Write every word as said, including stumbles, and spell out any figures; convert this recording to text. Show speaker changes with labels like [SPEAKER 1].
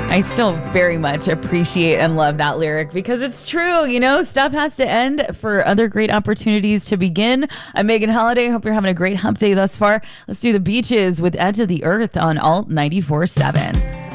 [SPEAKER 1] I still very much appreciate and love that lyric because it's true. You know, stuff has to end for other great opportunities to begin. I'm Megan Holiday. Hope you're having a great hump day thus far. Let's do the Beaches with Edge of the Earth on Alt ninety-four point seven.